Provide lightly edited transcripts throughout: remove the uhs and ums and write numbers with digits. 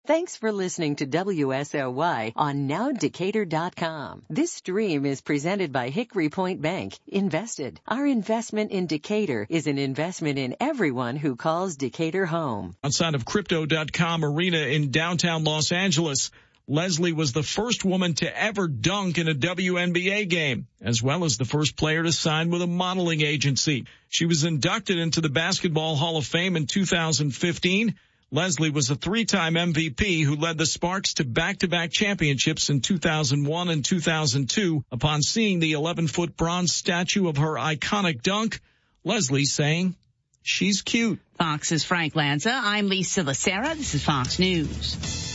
Thanks for listening to WSOY on NowDecatur.com. This stream is presented by Hickory Point Bank. Invested. Our investment in Decatur is an investment in everyone who calls Decatur home. Outside of Crypto.com Arena in downtown Los Angeles, Leslie was the first woman to ever dunk in a WNBA game, as well as the first player to sign with a modeling agency. She was inducted into the Basketball Hall of Fame in 2015. Leslie was a three-time MVP who led the Sparks to back-to-back championships in 2001 and 2002. Upon seeing the 11-foot bronze statue of her iconic dunk, Leslie saying, "She's cute." Fox's Frank Lanza. I'm Lisa Lacera. This is Fox News.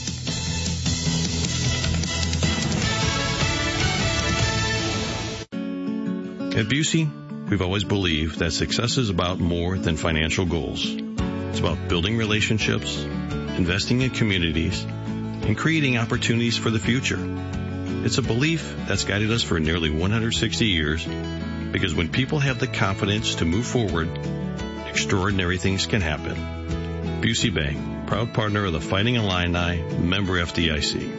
At Busey, we've always believed that success is about more than financial goals. It's about building relationships, investing in communities, and creating opportunities for the future. It's a belief that's guided us for nearly 160 years, because when people have the confidence to move forward, extraordinary things can happen. Busey Bank, proud partner of the Fighting Illini, member FDIC.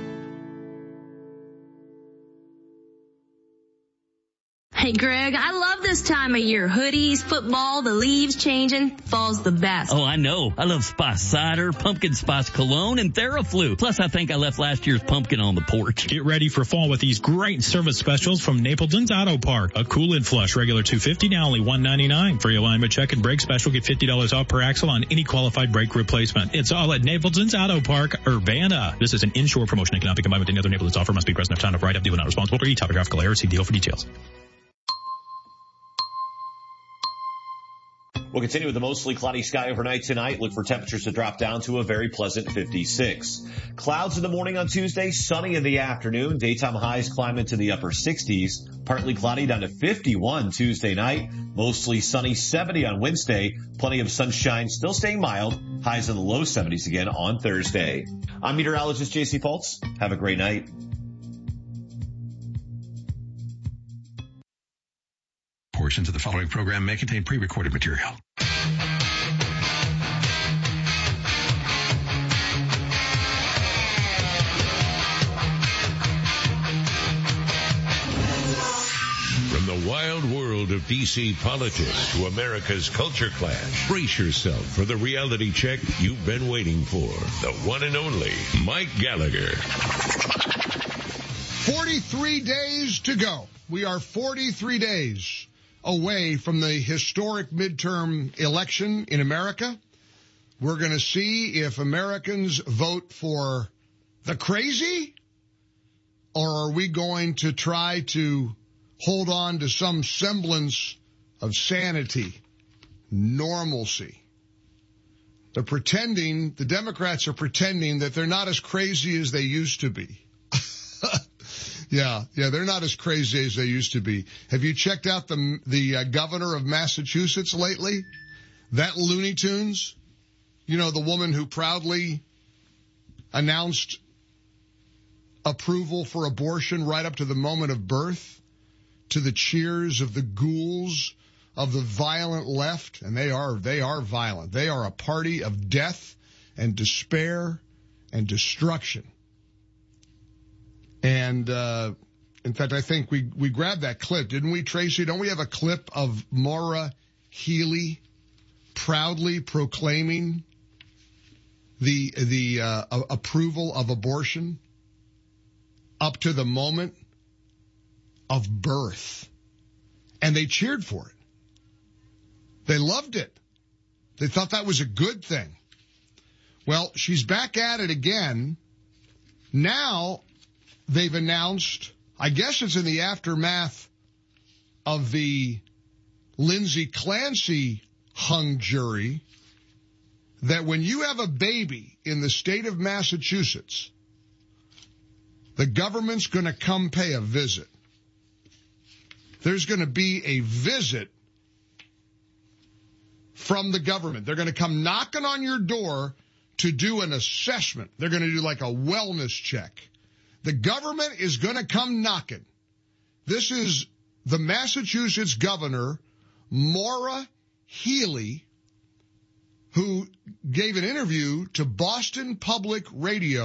Hey, Greg, I love this time of year. Hoodies, football, the leaves changing. Fall's the best. Oh, I know. I love Spice Cider, Pumpkin Spice Cologne, and Theraflu. Plus, I think I left last year's pumpkin on the porch. Get ready for fall with these great service specials from Napleton's Auto Park. A cool and flush, regular $250, now only $199. Free alignment check and brake special, get $50 off per axle on any qualified brake replacement. It's all at Napleton's Auto Park, Urbana. This is an inshore promotion and cannot be combined with any other Napleton's offer. Must be present at time of write-up. Dealer not responsible for any topographical error. See deal for details. We'll continue with the mostly cloudy sky overnight tonight. Look for temperatures to drop down to a very pleasant 56. Clouds in the morning on Tuesday, sunny in the afternoon. Daytime highs climb into the upper 60s. Partly cloudy down to 51 Tuesday night. Mostly sunny 70 on Wednesday. Plenty of sunshine, still staying mild. Highs in the low 70s again on Thursday. I'm meteorologist J.C. Fultz. Have a great night. Portions of the following program may contain pre-recorded material. From the wild world of D.C. politics to America's culture clash, brace yourself for the reality check you've been waiting for. The one and only Mike Gallagher. 43 days to go. We are 43 days away from the historic midterm election in America. We're going to see if Americans vote for the crazy, or are we going to try to hold on to some semblance of sanity, normalcy. The Democrats are pretending that they're not as crazy as they used to be. Yeah, they're not as crazy as they used to be. Have you checked out the governor of Massachusetts lately? That Looney Tunes? You know, the woman who proudly announced approval for abortion right up to the moment of birth, to the cheers of the ghouls of the violent left. And they are violent. They are a party of death and despair and destruction. And, in fact, I think we grabbed that clip, didn't we, Tracy? Don't we have a clip of Maura Healey proudly proclaiming the approval of abortion up to the moment of birth? And they cheered for it. They loved it. They thought that was a good thing. Well, she's back at it again. Now they've announced, I guess it's in the aftermath of the Lindsay Clancy hung jury, that when you have a baby in the state of Massachusetts, the government's going to come pay a visit. There's going to be a visit from the government. They're going to come knocking on your door to do an assessment. They're going to do like a wellness check. The government is going to come knocking. This is the Massachusetts governor, Maura Healey, who gave an interview to Boston Public Radio